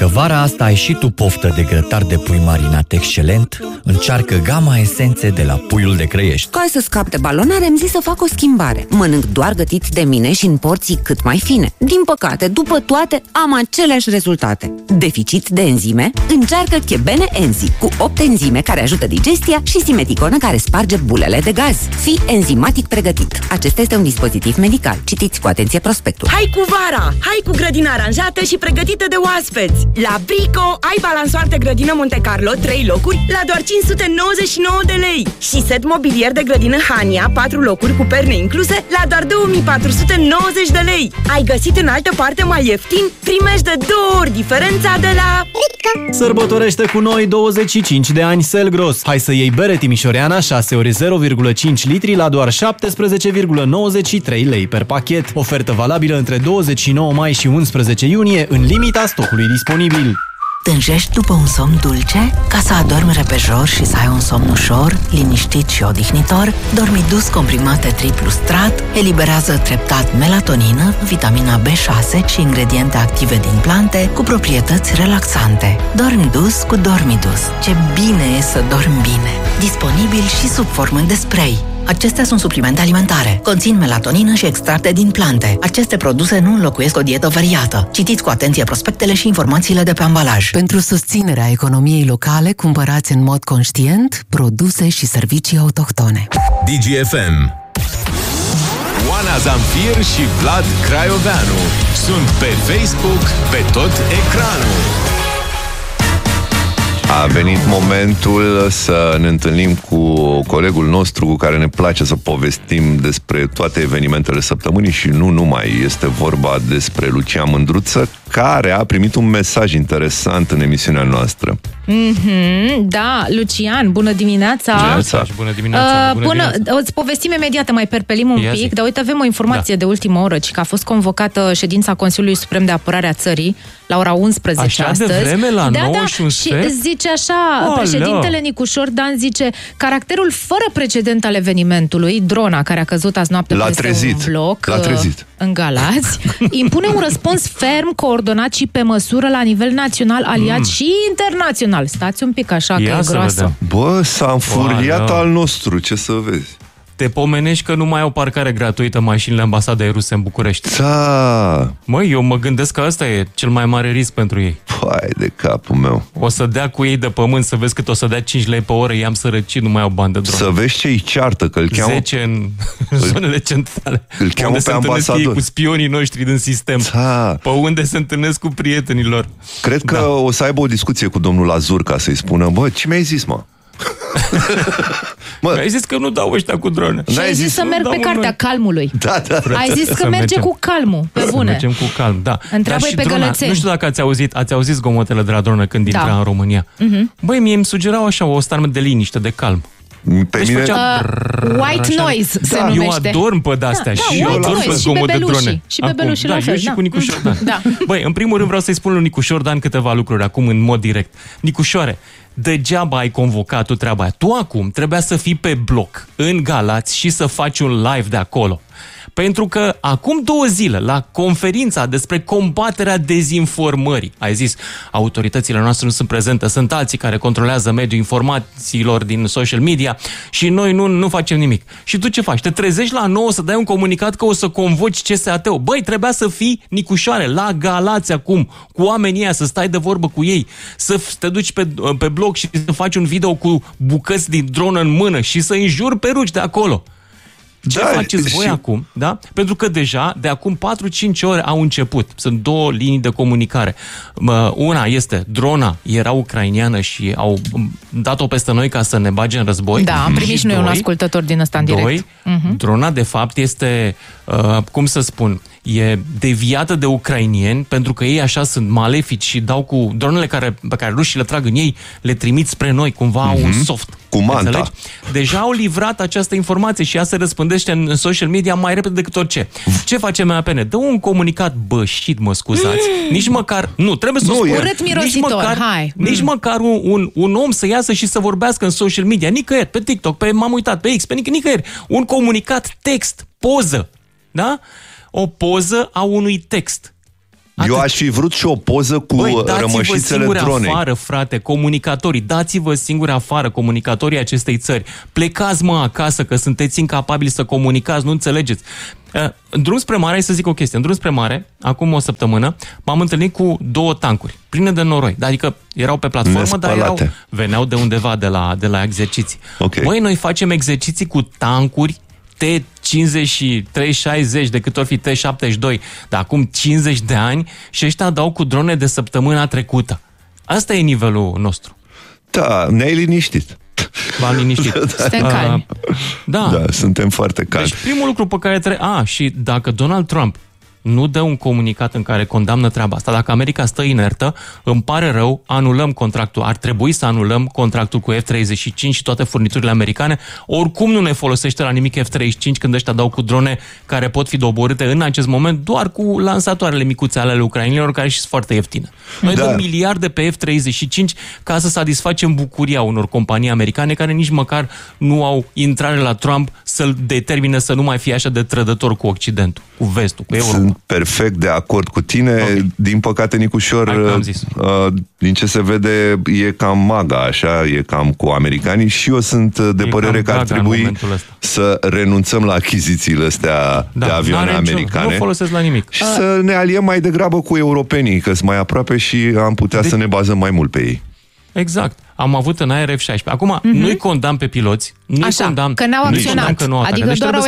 Dacă vara asta ai și tu poftă de grătar de pui marinat excelent, încearcă gama esențe de la Puiul de Crăiești. Ca să scap de balonare, am zis să fac o schimbare. Mănânc doar gătit de mine și în porții cât mai fine. Din păcate, după toate, am aceleași rezultate. Deficit de enzime? Încearcă Chebene Enzi, cu 8 enzime care ajută digestia și simeticonă care sparge bulele de gaz. Fii enzimatic pregătit. Acesta este un dispozitiv medical. Citiți cu atenție prospectul. Hai cu vara! Hai cu grădina aranjată și pregătită de oaspeți! La Brico ai balansoar de grădină Monte Carlo 3 locuri la doar 599 de lei și set mobilier de grădină Hania 4 locuri cu perne incluse la doar 2490 de lei. Ai găsit în altă parte mai ieftin? Primești de 2 ori diferența de la Brico. Sărbătorește cu noi 25 de ani Selgros. Hai să iei bere timișoreana 6 ori 0,5 litri la doar 17,93 lei per pachet. Ofertă valabilă între 29 mai și 11 iunie în limita stocului disponibil. Tânjești după un somn dulce? Ca să adormi repejor și să ai un somn ușor, liniștit și odihnitor, Dormidus comprimate triplu strat eliberează treptat melatonină, vitamina B6 și ingrediente active din plante cu proprietăți relaxante. Dormidus cu Dormidus. Ce bine e să dormi bine! Disponibil și sub formă de spray. Acestea sunt suplimente alimentare. Conțin melatonină și extracte din plante. Aceste produse nu înlocuiesc o dietă variată. Citiți cu atenție prospectele și informațiile de pe ambalaj. Pentru susținerea economiei locale, cumpărați în mod conștient produse și servicii autohtone. DGFM. Oana Zamfir și Vlad Craioveanu sunt pe Facebook pe tot ecranul. A venit momentul să ne întâlnim cu colegul nostru cu care ne place să povestim despre toate evenimentele săptămânii și nu numai. Este vorba despre Lucian Mândruță, care a primit un mesaj interesant în emisiunea noastră. Da, Lucian, bună dimineața! Bună dimineața! Îți povestim imediat, mai perpelim un pic, dar uite, avem o informație de ultimă oră, ci că a fost convocată ședința Consiliului Suprem de Apărare a Țării la ora 11 așa astăzi. Așa de vreme, la 9 și un și sfert? zice așa, președintele Nicușor Dan zice: caracterul fără precedent al evenimentului, drona care a căzut azi noapte peste un bloc în Galați, impune un răspuns ferm, coordonat și pe măsură la nivel național, aliat și internațional. Stați un pic așa, că e groasă. Bă, s-a înfuriat al nostru, ce să vezi. Te pomenești că nu mai au parcare gratuită mașinile ambasadei ruse în București. Da. Măi, eu mă gândesc că ăsta e cel mai mare risc pentru ei. Păi de capul meu. O să dea cu ei de pământ, să vezi cât o să dea 5 lei pe oră, i-am sărăcit, nu mai au bani de dron. Să vezi ce-i ceartă, că îl cheamă... 10 în zonele centrale. Îl cheamă pe ambasador. Cu spionii noștri din sistem. Da. Pe unde se întâlnesc cu prietenii lor. Cred că o să aibă o discuție cu domnul Lazur ca să-i spună: bă, ce mi-ai zis, mă? Ai zis că nu dau ăștia cu drone. Și ai zis să merg pe cartea calmului. Da. Ai zis că merge cu calmul, pe bune. Mergem cu calm, da. Întreabă-i pe Gălățeni. Nu știu dacă ați auzit zgomotele de la dronă când intra în România. Băi, mie îmi sugerau așa o stare de liniște, de calm. Pe mine... white noise se numește. Eu adorm pe de-astea și eu adorm pe zgomot de drone. Și bebelușii la fel. Și cu Nicușor Dan. Da. Băi, în primul rând vreau să-i spun lui Nicușor Dan câteva lucruri acum în mod direct. Nicușoare, degeaba ai convocat tu treaba aia. Tu acum trebuia să fii pe bloc în Galați și să faci un live de acolo. Pentru că acum 2 zile, la conferința despre combaterea dezinformării, ai zis, autoritățile noastre nu sunt prezente, sunt alții care controlează mediul informațiilor din social media și noi nu facem nimic. Și tu ce faci? Te trezești la 9 să dai un comunicat că o să convoci CSAT-ul. Băi, trebuia să fii, Nicușoare, la Galați acum, cu oamenii ăia, să stai de vorbă cu ei, să te duci pe blog și să faci un video cu bucăți din dronă în mână și să înjuri pe ruci de acolo. Ce faceți voi acum? Da? Pentru că deja, de acum 4-5 ore au început. Sunt 2 linii de comunicare. Una este, drona era ucrainiană și au dat-o peste noi ca să ne bage în război. Da, am primit și noi un ascultător din ăsta în direct. Drona de fapt este, cum să spun, e deviată de ucrainieni pentru că ei așa sunt malefici și dau cu dronele pe care rușii le trag în ei, le trimit spre noi, cumva un soft. Cu manta. Înțelegi? Deja au livrat această informație și ea se răspândește în social media mai repede decât orice. Ce face MAPN? Dă un comunicat bășit, mă scuzați. Nici măcar, nu, trebuie să o spun. Urât mirositor, nici măcar un om să iasă și să vorbească în social media, nicăieri, pe TikTok, m-am uitat, pe X, pe nicăieri. Un comunicat text, poză, da? O poză a unui text. Eu aș fi vrut și o poză cu rămășițele dronei. Afară, frate, comunicatorii, dați-vă singuri afară, comunicatorii acestei țări. Plecați, mă, acasă, că sunteți incapabili să comunicați, nu înțelegeți. În drum spre mare, hai să zic o chestie. În drum spre mare, acum o săptămână, m-am întâlnit cu 2 tancuri, pline de noroi. Adică erau pe platformă, dar veneau de undeva, de la exerciții. Okay. Băi, noi facem exerciții cu tancuri T-50 și T-60, de cât ori fi T-72, de acum 50 de ani, și ăștia dau cu drone de săptămâna trecută. Asta e nivelul nostru. Da, ne-ai liniștit. V-am liniștit. Suntem calmi. Da, suntem foarte calmi. Deci primul lucru pe care trebuie... și dacă Donald Trump nu dă un comunicat în care condamnă treaba asta, dacă America stă inertă, îmi pare rău, anulăm contractul. Ar trebui să anulăm contractul cu F-35 și toate furniturile americane. Oricum nu ne folosește la nimic F-35 când ăștia dau cu drone care pot fi doborâte în acest moment doar cu lansatoarele micuțe ale ucrainenilor, care și sunt foarte ieftine. Noi dăm miliarde pe F-35 ca să satisfacem bucuria unor companii americane care nici măcar nu au intrare la Trump să-l determine să nu mai fie așa de trădător cu Occidentul, cu Vestul, cu Europa. Sunt perfect de acord cu tine. Okay. Din păcate, Nicușor, din ce se vede, e cam maga, așa, e cam cu americanii și eu sunt de părere că ar trebui să renunțăm la achizițiile astea de avioane americane. Nu folosesc la nimic. Și să ne aliem mai degrabă cu europenii, că sunt mai aproape și am putea să ne bazăm mai mult pe ei. Exact. Am avut în aer F-16. Acum, nu-i condamn pe piloți, nu-i condamn că n-au acționat. Adică deci doar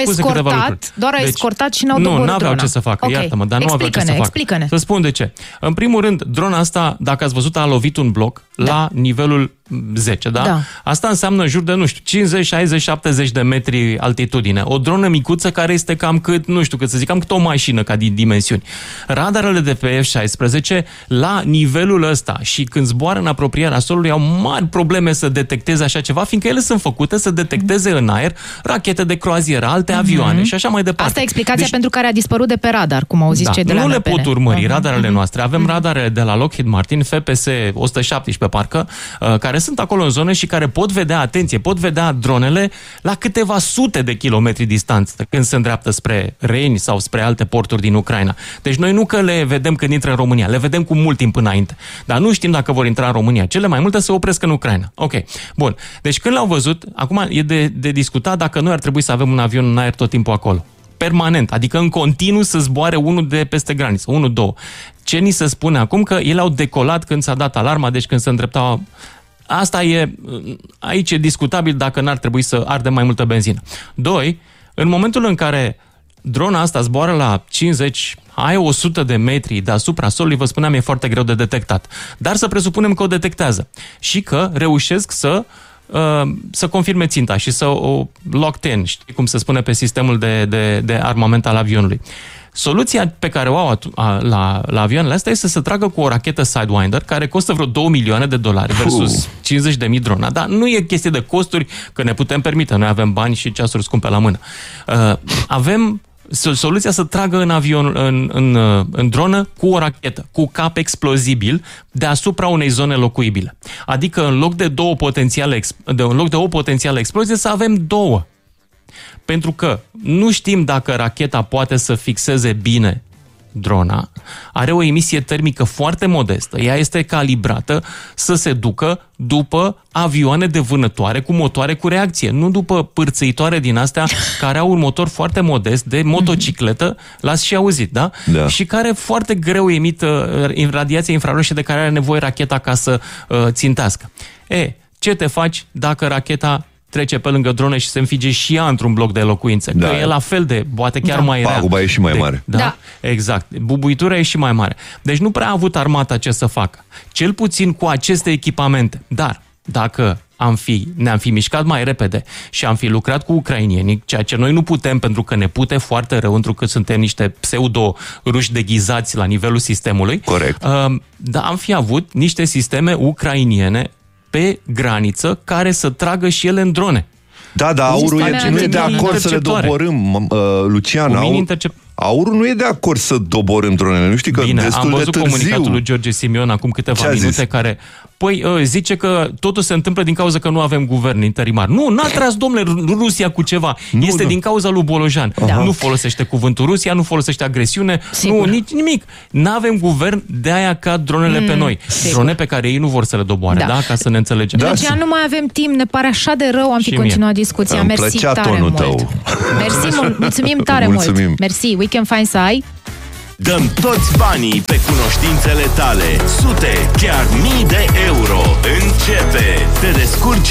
au escortat și n-au doborât drona. Nu aveau ce să facă, iartă-mă, dar nu aveau ce să facă. Explică-ne. Să spun de ce. În primul rând, drona asta, dacă ați văzut, a lovit un bloc la nivelul 10, da? Asta înseamnă în jur de, 50, 60, 70 de metri altitudine. O dronă micuță care este cam cât, cam cât o mașină ca din dimensiuni. Radarele de pe F-16 la nivelul ăsta și când zboară în apropierea solului au mari probleme să detecteze așa ceva, fiindcă ele sunt făcute să detecteze în aer rachete de croazieră, alte avioane și așa mai departe. Asta e explicația pentru care a dispărut de pe radar, cum au zis cei de la Nu MPN. le pot urmări radarele noastre. Avem radarele de la Lockheed Martin, FPS 117 parcă, care sunt acolo în zonă și care pot vedea dronele la câteva sute de kilometri distanță când se îndreaptă spre Reni sau spre alte porturi din Ucraina. Deci noi nu că le vedem când intră în România, le vedem cu mult timp înainte. Dar nu știm dacă vor intra în România. Cele mai multe se opresc în Ucraina. Ok, bun. Deci când l-au văzut, acum e de discutat dacă noi ar trebui să avem un avion în aer tot timpul acolo. Permanent, adică în continuu să zboare unul de peste graniță, 1-2. Ce ni se spune acum? Că ele au decolat când s-a dat alarma, deci când se îndreptau. Aici e discutabil dacă n-ar trebui să arde mai multă benzină. 2. În momentul în care drona asta zboară la 50, 100 de metri deasupra solului, vă spuneam, e foarte greu de detectat. Dar să presupunem că o detectează și că reușesc să confirme ținta și să o lock-in, știi cum se spune pe sistemul de armament al avionului. Soluția pe care o au la avioanele astea este să se tragă cu o rachetă Sidewinder, care costă vreo $2 milioane versus 50.000 drona. Dar nu e chestie de costuri, că ne putem permite. Noi avem bani și ceasuri scumpe la mână. Avem soluția să tragă în avion, în dronă cu o rachetă, cu cap explozibil deasupra unei zone locuibile. Adică în loc de o potențială explozie să avem 2. Pentru că nu știm dacă racheta poate să fixeze bine drona, are o emisie termică foarte modestă, ea este calibrată să se ducă după avioane de vânătoare cu motoare cu reacție, nu după pârțăitoare din astea care au un motor foarte modest de motocicletă, l-ați și auzit, da? Și care foarte greu emită radiația infraroșie de care are nevoie racheta ca să țintească. Ce te faci dacă racheta trece pe lângă drone și se înfige și ea într-un bloc de locuințe? Că e la fel de, poate chiar mai rea. Paguba e și mai mare. Da? Exact. Bubuitura e și mai mare. Deci nu prea a avut armata ce să facă. Cel puțin cu aceste echipamente. Dar dacă ne-am fi mișcat mai repede și am fi lucrat cu ucrainienii, ceea ce noi nu putem pentru că ne pute foarte rău, întrucât suntem niște pseudo-ruși deghizați la nivelul sistemului. Corect. Dar am fi avut niște sisteme ucrainiene pe graniță care să tragă și ele în drone. Da, dar Aurul nu e de acord să le doborâm, Lucian. Aurul nu e de acord să doborâm dronele. Nu știi că destul de târziu. Am văzut comunicatul lui George Simion acum câteva minute care Păi, zice că totul se întâmplă din cauza că nu avem guvern interimar. Nu, n-a tras, domnule, Rusia cu ceva. Este din cauza lui Bolojan. Nu folosește cuvântul Rusia, nu folosește agresiune, nu, nimic. N-avem guvern, de-aia cad dronele pe noi. Drone pe care ei nu vor să le doboare, da? Ca să ne înțelegem. De aceea nu mai avem timp, ne pare așa de rău, am fi continuat discuția. Mersi tare mult. Mersi, mulțumim tare mult. Mersi, Weekend Fine să ai. Dăm toți banii pe cunoștințele tale. Sute, chiar mii de euro. Începe! Te descurci